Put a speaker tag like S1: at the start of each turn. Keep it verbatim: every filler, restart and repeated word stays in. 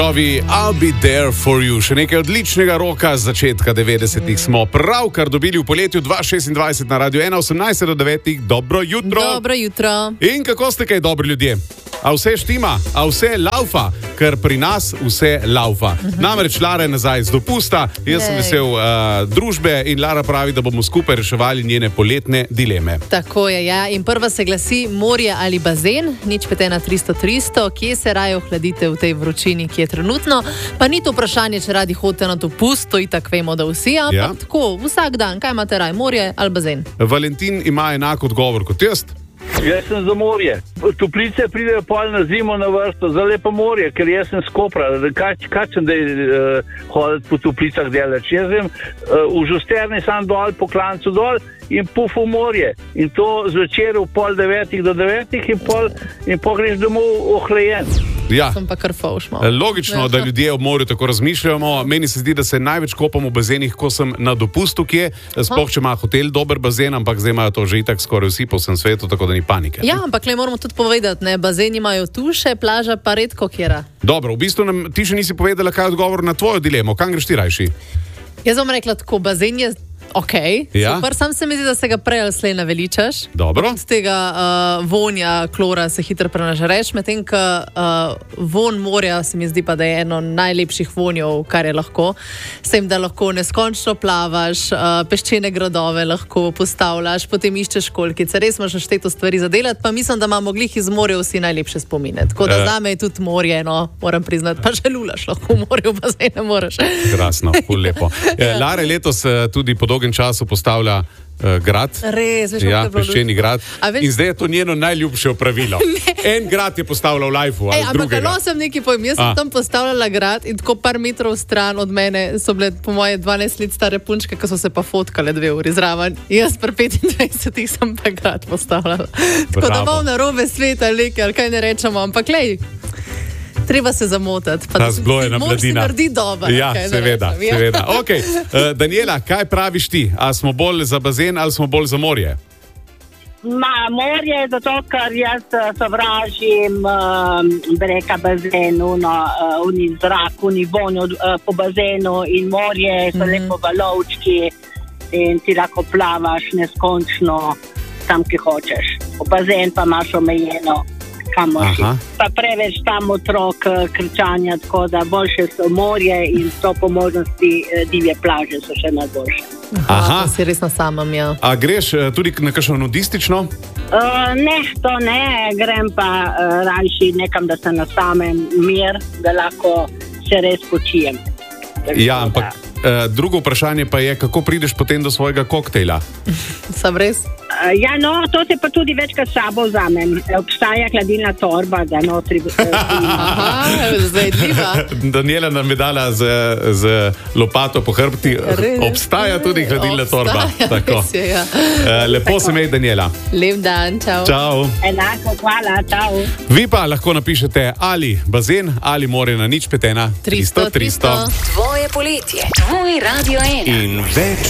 S1: I'll be there for you. Še nekaj odličnega roka z začetka devetdesetih smo pravkar dobili v poletju dva tisoč šestindvajset na Radio ena, osemnajst do devetih. Dobro jutro.
S2: Dobro jutro.
S1: In kako ste kaj dobri ljudje? A vse štima, a vse laufa, ker pri nas vse laufa. Uh-huh. Namreč Lara je nazaj z dopusta, jaz sem vesel uh, družbe in Lara pravi, da bomo skupaj reševali njene poletne dileme.
S2: Tako je, ja. In prva se glasi morje ali bazen, nič pet ena tristo tristo, kje se raje ohladite v tej vročini, ki je trenutno. Pa ni to vprašanje, če radi hodite na dopust, to itak vemo, da vsi, ampak ja. Tako, vsak dan, kaj imate raje, morje ali bazen?
S1: Valentin ima enak odgovor kot jaz.
S3: Jaz sem za morje. Toplice pridejo pol na zimo na vrsto, za lepo morje, ker jaz sem s Kopra. Kaj, kaj sem da uh, hoditi po toplicah delati? Jaz vem, uh, v Žusterni sam dol, po Klancu dol in puf v morje. In to zvečer v pol devetih do devetih in pol, in pol greš domov ohlajen.
S1: Ja.
S2: Sem pa kar fauš malo.
S1: Logično, da ljudje ob morju tako razmišljamo. Meni se zdi, da se največ kopam v bazenih, ko sem na dopustu, ki je, sploh če ima hotel dober bazen, ampak zdaj imajo to že itak skoraj vsi po vsem svetu, tako da ni panike.
S2: Ja, ampak le moramo tudi povedati, ne, bazeni imajo tuše, plaža pa redko kjera.
S1: Dobro, v bistvu nam ti še nisi povedala, kaj je odgovor na tvojo dilemo. Kam greš ti rajši?
S2: Jaz bom rekla tako, bazen je ok, ja. Super, sam se mi zdi, da se ga prej ali slej naveličaš.
S1: Dobro.
S2: Od tega uh, vonja klora se hitro prenažereš, medtem ko uh, von morja se mi zdi pa, da je eno najlepših vonjev, kar je lahko. S tem, da lahko neskončno plavaš, uh, peščene gradove lahko postavljaš, potem iščeš školjkice. Res imaš našteto stvari za delati, pa mislim, da imamo glih iz morja vsi najlepše spomine. Tako da uh. zame je tudi morje, no, moram priznati, pa že lulaš lahko v morju, pa zdaj ne moreš.
S1: Krasno, ful lepo. Ja. Lara letos tudi po dolgem času postavlja uh, grad.
S2: Res, veš,
S1: ja, peščeni grad. Veš... In zdaj je to njeno najljubše opravilo. En grad je postavila v lifeu ali
S2: Ej,
S1: drugega.
S2: Ampak sem nekaj povem, jaz sem A. tam postavljala grad in tako par metrov stran od mene so bile po moje dvanajst let stare punčke, ki so se pa fotkale dve uri zraven. Jaz pri petindvajsetih sem pa grad postavljala. Tako da bom na robe sveta leke, ali kaj ne rečemo, ampak lej, treba se zamotati.
S1: Ta zblojena mladina.
S2: Moraš se narediti dobro.
S1: Ja, seveda, seveda. Okay. Uh, Daniela, kaj praviš ti? A smo bolj za bazen ali smo bolj za morje?
S4: Ma, morje, zato ker jaz sovražim uh, breka bazenu, no, uh, uni zrak, uni vonj uh, po bazenu in morje so mm-hmm. lepo valovčki in ti lahko plavaš neskončno tam, ki hočeš. Po bazen pa imaš omejeno. Pa preveč tam otrok kričanja, tako da boljše so morje in so po možnosti divje plaže so še najboljše.
S2: Aha, to si res na samem, ja.
S1: A greš tudi na kakšno nudistično?
S4: Uh, ne, to ne, grem pa uh, rajši nekam, da se na samem mir, da lahko se res počijem.
S1: Ja, ampak uh, drugo vprašanje pa je, kako prideš potem do svojega koktejla?
S2: Sam res?
S4: Uh, ja, no, to se pa tudi večkrat s sabo vzamem. Obstaja hladilna torba, da notri...
S2: Aha, zdaj diva.
S1: Daniela nam je dala z, z lopato po hrbti. Obstaja tudi hladilna torba. Tako.
S2: Je, ja.
S1: uh, lepo se mej, Daniela.
S2: Lep dan, čau.
S1: Čau.
S4: Enako, hvala, čau.
S1: Vi pa lahko napišete ali bazen ali morje na nič pet ena tristo tristo.
S5: Tvoje poletje, tvoj Radio ena.
S1: In več